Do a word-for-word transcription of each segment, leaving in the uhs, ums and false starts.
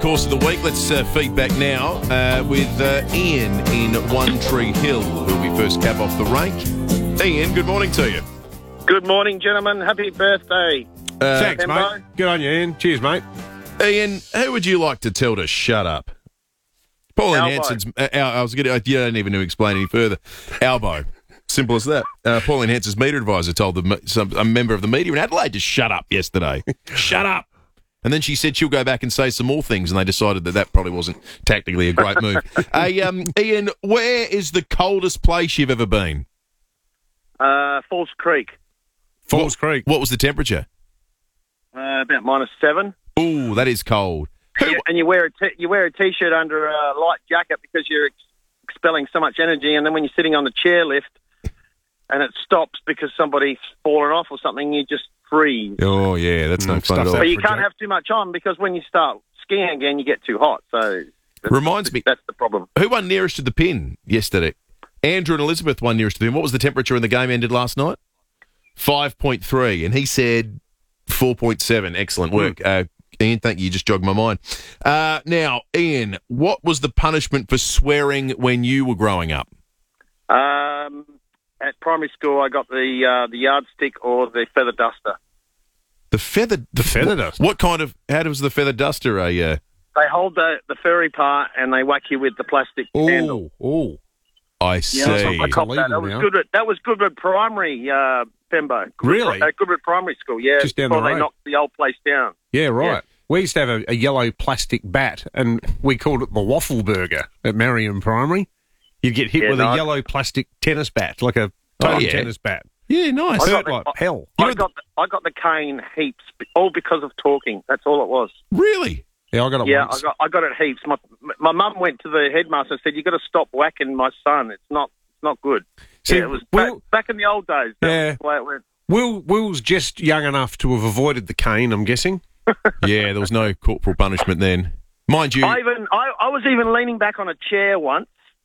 Course of the week. Let's uh, feedback now uh, with uh, Ian in One Tree Hill, who'll be first cab off the rank. Ian, good morning to you. Good morning, gentlemen. Happy birthday. Uh, Thanks, Pembo. mate. Good on you, Ian. Cheers, mate. Ian, who would you like to tell to shut up? Pauline Albo. Hanson's. Uh, Al- I was going to. You don't even need to explain any further. Albo. Simple as that. Uh, Pauline Hanson's media advisor told the, some, a member of the media in Adelaide to shut up yesterday. Shut up. And then she said she'll go back and say some more things, and they decided that that probably wasn't tactically a great move. Hey, um, Ian, where is the coldest place you've ever been? Uh, Falls Creek, Falls Creek. What was the temperature? uh, about minus seven. Ooh, that is cold. And you, and you wear a t- you wear a t-shirt under a light jacket because you're ex- expelling so much energy, and then when you're sitting on the chairlift and it stops because somebody's fallen off or something, you just freeze. Oh, yeah, that's no Mm, fun at stuff all. that- But you for can't Jack. have too much on because when you start skiing again, you get too hot. So that's, Reminds me, that's the problem. who won nearest to the pin yesterday? Andrew and Elizabeth won nearest to the pin. What was the temperature when the game ended last night? five point three, and he said four point seven. Excellent work. Uh, Ian, thank you. You just jogged my mind. Uh, now, Ian, what was the punishment for swearing when you were growing up? Um, at primary school, I got the uh, the yardstick or the feather duster. The feather... The feather what, duster? What kind of... How does the feather duster a... Uh, They hold the, the furry part and they whack you with the plastic handle. Oh, oh. I see. Yeah, I It's copped that. That illegal was now. good. At, that was Goodwood Primary, uh, Pembo. Goodwood, Really? At Goodwood Primary School, yeah. Just down the before they road. knocked the old place down. Yeah, right. Yeah. We used to have a, a yellow plastic bat, and we called it the waffle burger at Marion Primary. You'd get hit Yeah, with no, a I- yellow plastic tennis bat, like a Oh, total yeah. tennis bat. Yeah, nice. I got Hurt the- like I- hell. You I know got the, I got the cane heaps, all because of talking. That's all it was. Really? Yeah, I got it Yeah, I once. got I got it heaps. My my mum went to the headmaster and said, "You got to stop whacking my son. It's not it's not good." See, yeah, it was Will- back, back in the old days. That Yeah. was the way it went. Will Will's just young enough to have avoided the cane, I'm guessing. Yeah, there was no corporal punishment then. Mind you... I even I, I was even leaning back on a chair once,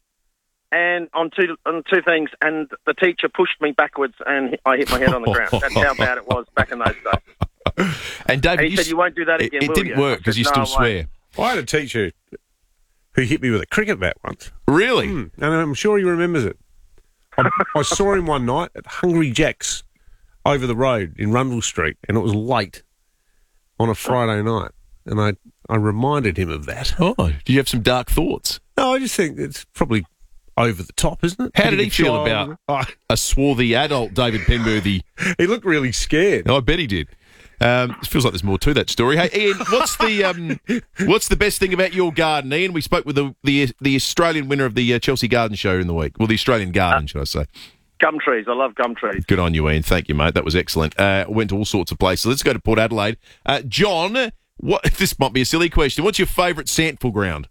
and on two on two things, and the teacher pushed me backwards, and I hit my head on the ground. That's how bad it was back in those days. And David, And he you said, s- "You won't do that it- again, It, will didn't you?" work I because said, you still "No way." swear. I had a teacher who hit me with a cricket bat once. Really? Mm, and I'm sure he remembers it. I, I saw him one night at Hungry Jack's over the road in Rundle Street, and it was late on a Friday night, and I, I reminded him of that. Oh, do you have some dark thoughts? No, I just think it's probably over the top, isn't it? How did he Hitting a feel child. about Oh, a swarthy adult David Penworthy? he looked really scared. I bet he did. Um, it feels like there's more to that story. Hey, Ian, what's the um, what's the best thing about your garden, Ian? We spoke with the the, the Australian winner of the uh, Chelsea Garden Show in the week. Well, the Australian Garden, should I say? Gum trees. I love gum trees. Good on you, Ian. Thank you, mate. That was excellent. Uh, went to all sorts of places. Let's go to Port Adelaide. Uh, John, what? This might be a silly question. What's your favourite sandful ground?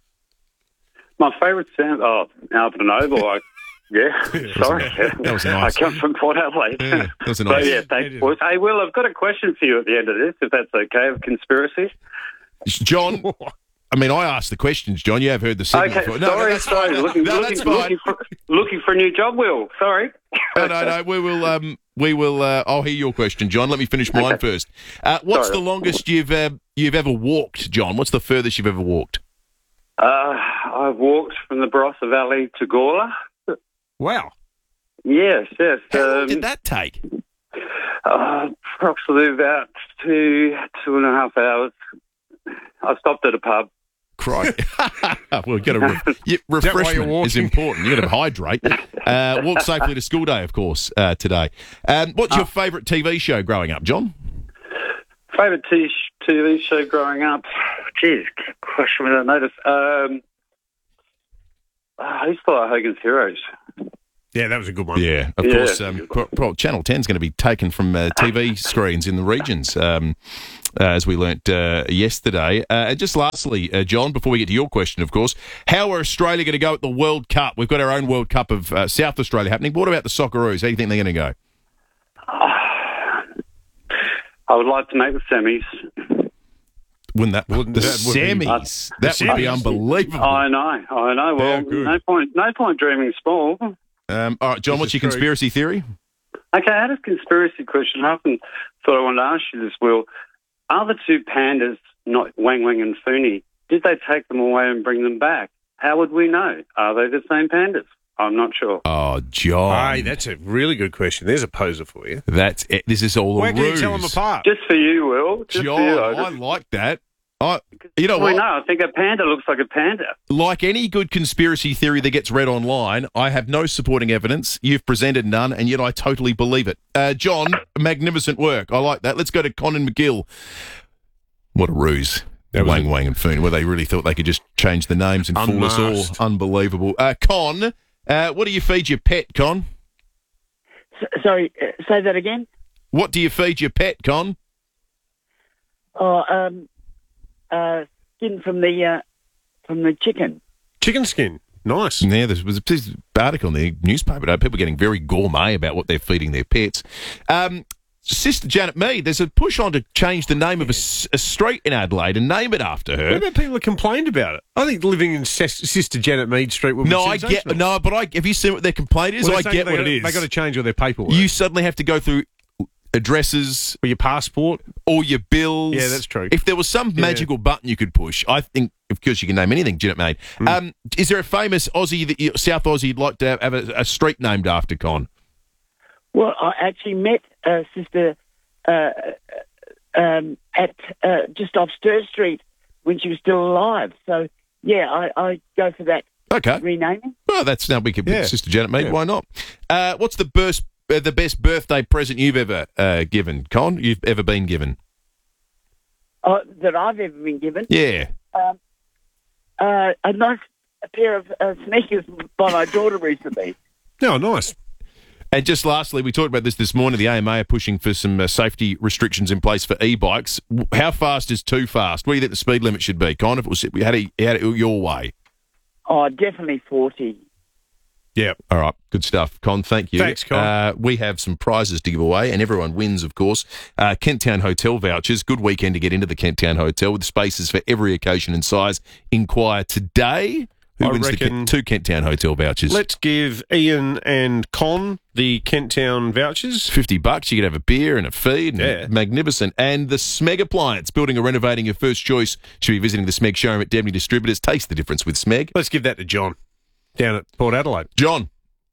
My favourite sound, oh, Alton Oval. I, yeah, sorry. That was nice. I come from Port Adelaide. Yeah, that was a So, nice. yeah, thanks, boys. Hey, Will, I've got a question for you at the end of this, if that's okay, of conspiracy. John, I mean, I asked the questions, John. You have heard the signal. Okay, for- no, sorry, no, that's sorry. fine. Looking, no, looking, that's fine. looking, for, looking for a new job, Will. Sorry. No, no, no. We will. Um, we will. Uh, I'll hear your question, John. Let me finish mine Okay. first. Uh, what's Sorry. the longest you've uh, you've ever walked, John? What's the furthest you've ever walked? Uh, I've walked from the Barossa Valley to Gawler. Wow. Yes, yes. How long um, did that take? Uh, approximately about two, two and a half hours. I stopped at a pub. Crikey. well, you got to re- yeah, why you're refreshment is walking? important. You got to hydrate. Uh, walk safely to school day, of course, uh, today. Um, what's your favourite T V show growing up, John? Favourite T V show growing up? Jeez, question without notice. Um, I used to like Hogan's Heroes. Yeah, that was a good one. Yeah, of Yeah. course. Um, pro- pro- Channel ten is going to be taken from uh, T V screens in the regions, um, uh, as we learnt uh, yesterday. Uh, and just lastly, uh, John, before we get to your question, of course, how are Australia going to go at the World Cup? We've got our own World Cup of uh, South Australia happening. What about the Socceroos? How do you think they're going to go? I would like to make the semis. Wouldn't that, Wouldn't the that would be- semis? Uh, that the would be semis. unbelievable. I know, I know. Well, Yeah, good. no point, no point dreaming small. Um, all right, John, This what's is your true. conspiracy theory? Okay, I had a conspiracy question. I often thought I wanted to ask you this, Will. Are the two pandas not Wang Wang and Funi did they take them away and bring them back? How would we know? Are they the same pandas? I'm not sure. Oh, John. Hey, that's a really good question. There's a poser for you. That's it. This is all Where a can ruse. you tell them apart? Just for you, Will. Just John, for you. I just, like that. I, you know we what? know. I think a panda looks like a panda. Like any good conspiracy theory that gets read online, I have no supporting evidence. You've presented none, and yet I totally believe it. Uh, John, magnificent work. I like that. Let's go to Conan McGill. What a ruse. That was Wang a- Wang and Foon, where they really thought they could just change the names and fool us Unmasked. all. Unbelievable. Uh, Con, uh, what do you feed your pet, Con? S- sorry, uh, say that again. What do you feed your pet, Con? Oh, um, uh, skin from the uh, from the chicken. Chicken skin. Nice. Yeah, there was a this article in the newspaper today. People getting very gourmet about what they're feeding their pets. Um, Sister Janet Mead, there's a push on to change the name of a, s- a street in Adelaide and name it after her. What about people that complained about it? I think living in Ses- Sister Janet Mead Street would be No, I get sensational. no, but I have you seen what their complaint is? Well, I they're saying get they what gotta, it is. They got to change all their paperwork. You suddenly have to go through addresses, for your passport. all your bills. Yeah, that's true. If there was some Yeah. magical button you could push, I think, of course, you can name anything, Janet Mead. Mm. Um, is there a famous Aussie, that you, South Aussie, you'd like to have, have a, a street named after, Con? Well, I actually met uh, Sister uh, um, at uh, just off Stir Street when she was still alive. So, yeah, I, I go for that Okay. renaming. Well, that's now we could Yeah. Sister Janet Mead. Yeah. Why not? Uh, what's the best, uh, the best birthday present you've ever uh, given, Con? You've ever been given? Uh, that I've ever been given. Yeah. Um, uh, a nice pair of uh, sneakers by my daughter recently. No, nice. And just lastly, we talked about this this morning. The A M A are pushing for some uh, safety restrictions in place for e-bikes. W- How fast is too fast? What do you think the speed limit should be, Con? If it was we had it, had it your way. Oh, definitely forty. Yeah. All right, good stuff, Con. Thank you. Thanks, Con. Uh, we have some prizes to give away, and everyone wins, of course. Uh, Kent Town Hotel vouchers. Good weekend to get into the Kent Town Hotel with spaces for every occasion and size. Inquire today. Who I wins the reckon- Kent, two Kent Town Hotel vouchers? Let's give Ian and Con the Kent Town vouchers. fifty bucks, you could have a beer and a feed. And Yeah. Magnificent. And the Smeg Appliance, building or renovating your first choice. Should be visiting the Smeg showroom at Debney Distributors. Taste the difference with Smeg. Let's give that to John down at Port Adelaide. John,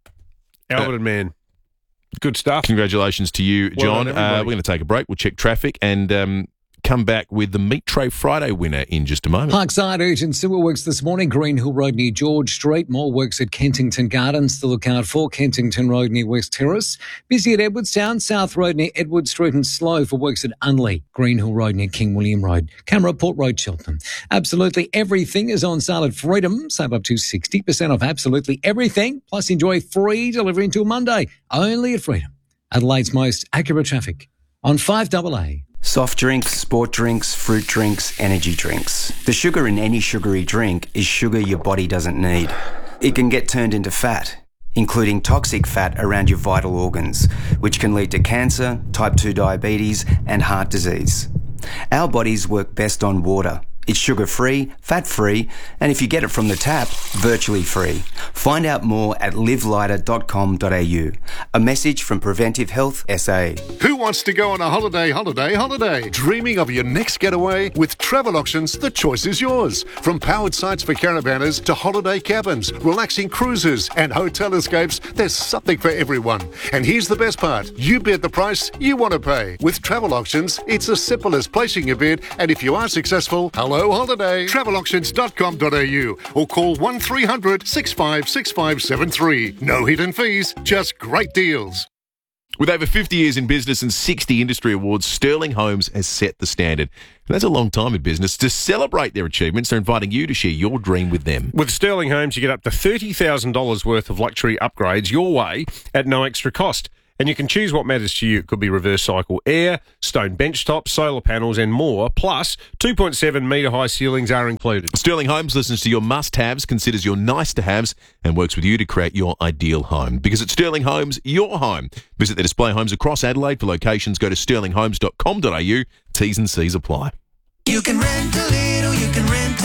Albert and Man. Good stuff. congratulations to you, Well John. done, uh, everybody. we're going to take a break. We'll check traffic and um, come back with the Meat Tray Friday winner in just a moment. Parkside urgent sewer works this morning, Green Hill Road near George Street. More works at Kensington Gardens to look out for. Kensington Road near West Terrace. Busy at Edwardstown, South Road near Edward Street, and slow for works at Unley. Green Hill Road near King William Road. Camera Port Road, Cheltenham. Absolutely everything is on sale at Freedom. Save up to sixty percent off absolutely everything. Plus enjoy free delivery until Monday. Only at Freedom. Adelaide's most accurate traffic on five double A. Soft drinks, sport drinks, fruit drinks, energy drinks. The sugar in any sugary drink is sugar your body doesn't need. It can get turned into fat, including toxic fat around your vital organs, which can lead to cancer, type two diabetes, and heart disease. Our bodies work best on water. It's sugar-free, fat-free, and if you get it from the tap, virtually free. Find out more at live lighter dot com dot a u. A message from Preventive Health S A. Who wants to go on a holiday, holiday, holiday? Dreaming of your next getaway? With Travel Options, the choice is yours. From powered sites for caravanners to holiday cabins, relaxing cruises and hotel escapes, there's something for everyone. And here's the best part. You bid the price you want to pay. With Travel Options, it's as simple as placing a bid, and if you are successful, hello holiday. travel options dot com dot a u or call one three hundred, six five six five seven three. No hidden fees, just great deals. With over fifty years in business and sixty industry awards, Sterling Homes has set the standard. And that's a long time in business. To celebrate their achievements, they're inviting you to share your dream with them. With Sterling Homes, you get up to thirty thousand dollars worth of luxury upgrades your way at no extra cost. And you can choose what matters to you. It could be reverse cycle air, stone bench tops, solar panels, and more. Plus, two point seven metre high ceilings are included. Sterling Homes listens to your must-haves, considers your nice-to-haves, and works with you to create your ideal home. Because at Sterling Homes, your home. Visit their display homes across Adelaide. For locations, go to sterling homes dot com dot a u. T's and C's apply. You can rent a little, you can rent a lot.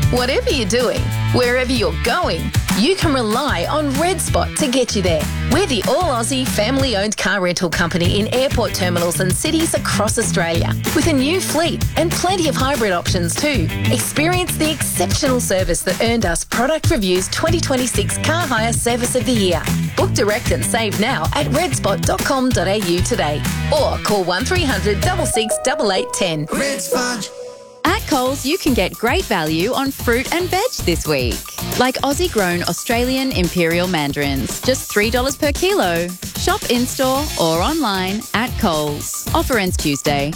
Whatever you're doing, wherever you're going, you can rely on Red Spot to get you there. We're the all-Aussie family-owned car rental company in airport terminals and cities across Australia, with a new fleet and plenty of hybrid options too. Experience the exceptional service that earned us Product Review's twenty twenty-six Car Hire Service of the Year. Book direct and save now at redspot dot com dot a u today, or call one three hundred six six eight eight one zero. Red Spot. At Coles, you can get great value on fruit and veg this week. Like Aussie-grown Australian Imperial Mandarins, just three dollars per kilo. Shop in-store or online at Coles. Offer ends Tuesday.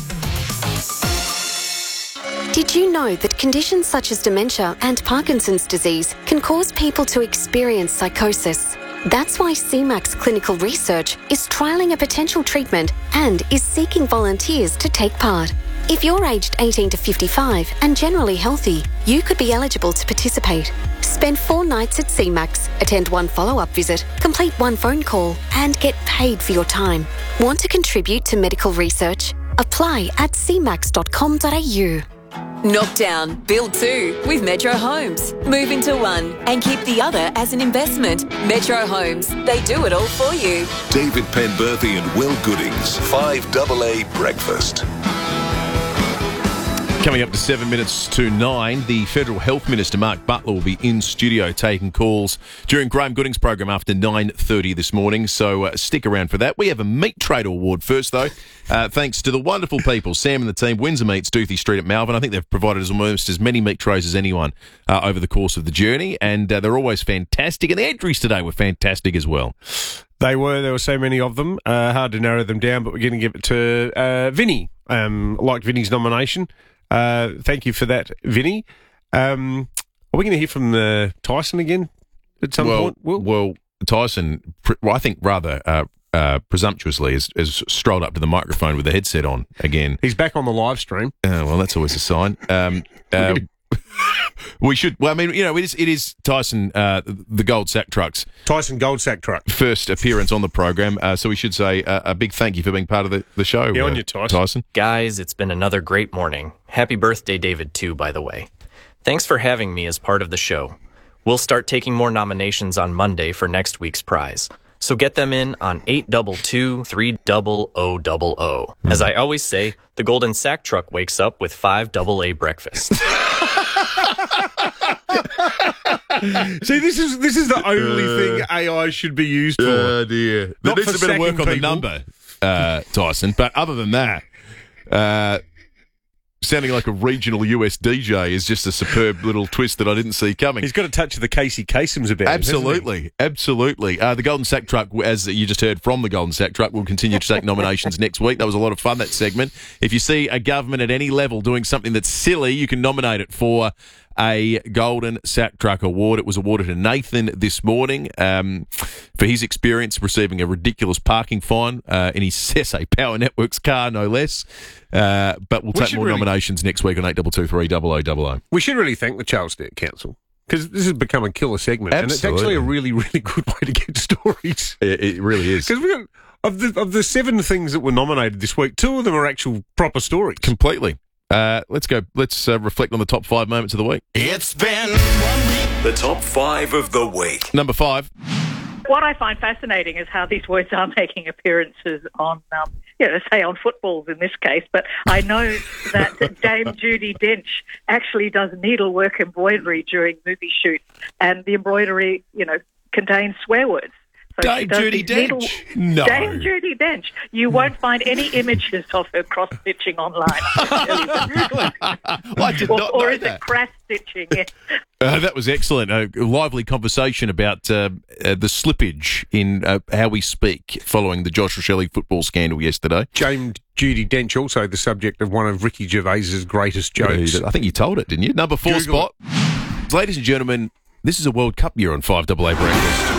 Did you know that conditions such as dementia and Parkinson's disease can cause people to experience psychosis? That's why C MAX Clinical Research is trialling a potential treatment and is seeking volunteers to take part. If you're aged eighteen to fifty-five and generally healthy, you could be eligible to participate. Spend four nights at C MAX, attend one follow-up visit, complete one phone call, and get paid for your time. Want to contribute to medical research? Apply at c max dot com dot a u. Knock down, build two with Metro Homes. Move into one and keep the other as an investment. Metro Homes, they do it all for you. David Penberthy and Will Goodings, five double A Breakfast. Coming up to seven minutes to nine, the Federal Health Minister, Mark Butler, will be in studio taking calls during Graham Gooding's program after nine thirty this morning, so uh, stick around for that. We have a Meat Trader Award first, though, uh, thanks to the wonderful people, Sam and the team, Windsor Meats, Doothie Street at Malvern. I think they've provided us almost as many meat trays as anyone uh, over the course of the journey, and uh, they're always fantastic, and the entries today were fantastic as well. They were. There were so many of them. Uh, hard to narrow them down, but we're going to give it to uh, Vinny. Um, like Vinny's nomination. Uh, thank you for that, Vinny. Um, are we going to hear from uh, Tyson again at some well, point? Will? Well, Tyson, well, I think rather uh, uh, presumptuously, has, has strolled up to the microphone with the headset on again. He's back on the live stream. Uh, well, that's always a sign. Um, uh, we should. Well, I mean, you know, it is, it is Tyson, uh, the Gold Sack Trucks. Tyson Gold Sack Truck. First appearance on the program. Uh, so we should say uh, a big thank you for being part of the, the show. Yeah, uh, on you, Tyson. Tyson. Guys, it's been another great morning. Happy birthday, David, too, by the way. Thanks for having me as part of the show. We'll start taking more nominations on Monday for next week's prize. So get them in on eight two two, three zero zero zero zero. As I always say, the Golden Sack Truck wakes up with five double A breakfast. See, this is this is the only uh, thing A I should be used for. Oh, dear. There Not needs a bit of work on people. the number, uh, Tyson. But other than that, uh, sounding like a regional U S D J is just a superb little twist that I didn't see coming. He's got a touch of the Casey Kasem's about him, Absolutely, absolutely. Uh, the Golden Sack Truck, as you just heard from the Golden Sack Truck, will continue to take nominations next week. That was a lot of fun, that segment. If you see a government at any level doing something that's silly, you can nominate it for a Golden Sack Truck Award. It was awarded to Nathan this morning um, for his experience receiving a ridiculous parking fine uh, in his S A Power Networks car, no less. Uh, but we'll We take more really- nominations next week on eight two two three zero zero zero zero. We should really thank the Charles Sturt Council, because this has become a killer segment, and it's actually a really, really good way to get stories. It, it really is. Because we got of the of the seven things that were nominated this week, two of them are actual proper stories. Completely. Uh, let's go. Let's uh, reflect on the top five moments of the week. It's been one week. The top five of the week. Number five. What I find fascinating is how these words are making appearances on, um, you know, say on footballs in this case, but I know that Dame Judi Dench actually does needlework embroidery during movie shoots, and the embroidery, you know, contains swear words. So Dame Judi Dench? No. Dame Judi Dench. You won't find any images of her cross-stitching online. I did or not or know is that. it crass-stitching? Yes. Uh, that was excellent. A lively conversation about uh, uh, the slippage in uh, how we speak following the Josh Rochelle football scandal yesterday. James Judi Dench, also the subject of one of Ricky Gervais's greatest Yeah, you jokes. did. I think you told it, didn't you? Number four Google spot. Ladies and gentlemen, this is a World Cup year on five double A Breakfast.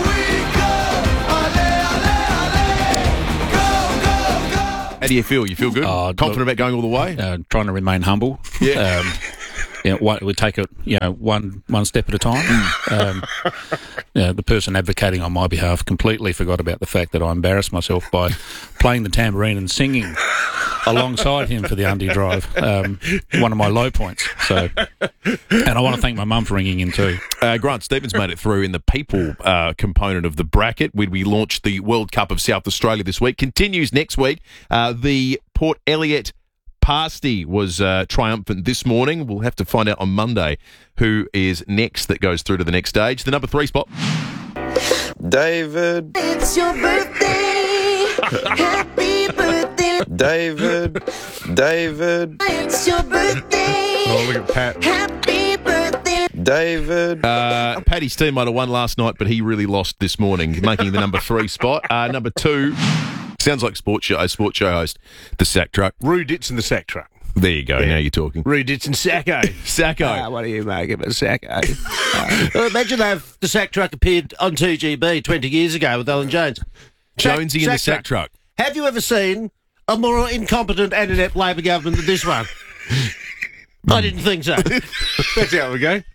How do you feel? You feel good? Uh, Confident about going all the way? Uh, trying to remain humble. Yeah. Um, you know, one, we take it, you know, one one step at a time. um, you know, the person advocating on my behalf completely forgot about the fact that I embarrassed myself by playing the tambourine and singing alongside him for the undie drive. Um, one of my low points. So, and I want to thank my mum for ringing in too. Uh, Grant Stevens made it through in the people uh, component of the bracket when we launched the World Cup of South Australia this week. Continues next week. Uh, the Port Elliot Pasty was uh, triumphant this morning. We'll have to find out on Monday who is next that goes through to the next stage. The number three spot. David. It's your birthday. Happy birthday. David. David. It's your birthday. Oh, look at Pat. Happy birthday. David. Uh, Paddy's team might have won last night, but he really lost this morning, making the number three spot. Uh, number two, sounds like sports show, sports show host, the Sack Truck. Rue Ditson, the Sack Truck. There you go. Yeah. Now you're talking. Rue Ditson, Sacco. Sacco. Ah, what do you make of a Sacco? uh, well, imagine if the Sack Truck appeared on T G B twenty years ago with Alan Jones. Jonesy Sack, and the Sack Sack Truck. Have you ever seen a more incompetent and inept Labor government than this one? I didn't think so. That's how we go.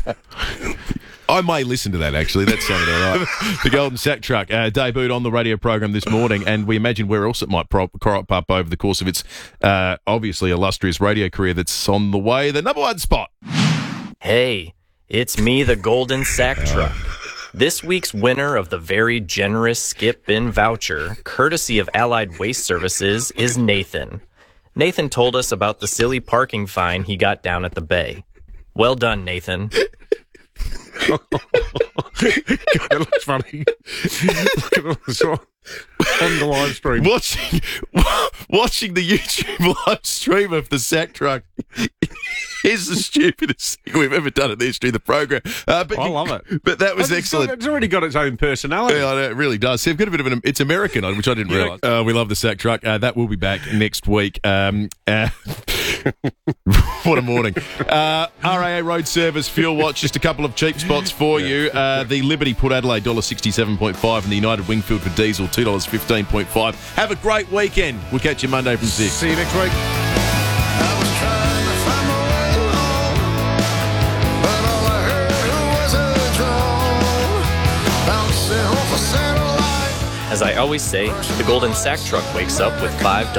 I may listen to that, actually. That sounded all right. The Golden Sack Truck uh, debuted on the radio program this morning, and we imagine where else it might prop, crop up over the course of its uh, obviously illustrious radio career that's on the way. The number one spot. Hey, it's me, the Golden Sack Truck. This week's winner of the very generous Skip Bin voucher, courtesy of Allied Waste Services, is Nathan. Nathan told us about the silly parking fine he got down at the bay. Well done, Nathan. God, that looks funny. Look at all this on, on the live stream. Watching, watching the YouTube live stream of the Sack Truck is the stupidest thing we've ever done in the history of the program. Uh, but I love it. But that was It's excellent. got- It's already got its own personality. Yeah, it really does. See, I've got a bit of an... It's American, which I didn't Yeah. realise. Uh, we love the Sack Truck. Uh, that will be back next week. Um, uh, what a morning. Uh, R A A Road Service, Fuel Watch, just a couple of cheap spots for you. Uh, the Liberty Port Adelaide, one dollar sixty-seven point five, and the United Wingfield for diesel, two dollars fifteen point five. Have a great weekend. We'll catch you Monday from six. See you next week. As I always say, the Golden Sack Truck wakes up with five